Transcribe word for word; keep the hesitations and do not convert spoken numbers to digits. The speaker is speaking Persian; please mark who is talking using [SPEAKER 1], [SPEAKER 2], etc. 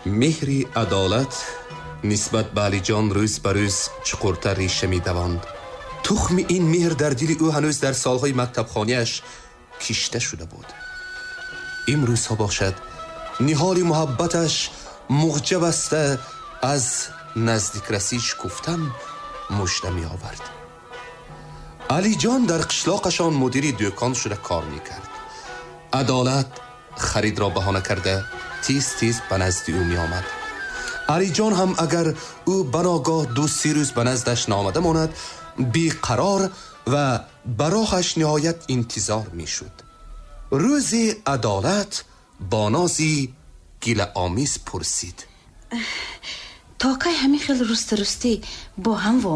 [SPEAKER 1] مهر عدالت نسبت به علی جان روز به روز چقورتر ریشه می دواند. تخم این مهر در دل او هنوز در سالهای مکتب خانیش کشته شده بود. امروز ها باشد نهال محبتش مغجب است، از نزدیک رسیش گفتن مژده می آورد. علی جان در قشلاقشان مدیر دکان شده کار می کرد. عدالت خرید را بهانه کرده تیز تیز به نزد او می آمد. علی جان هم اگر او بناگاه دو سی روز به نزدش نامده ماند بیقرار و براهش نهایت انتظار می شد. روزی عدالت با نازی گله آمیز پرسید:
[SPEAKER 2] تا که همین خیلی رست رستی با هم وام